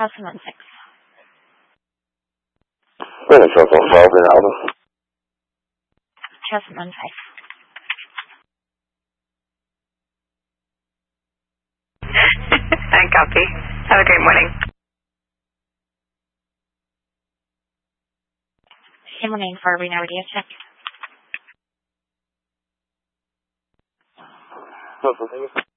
Chelsea 16. Brandon Chelsea 12 in Alba. Chelsea 15. I copy. Have a great morning. Good morning for Reno Radio Check. Chelsea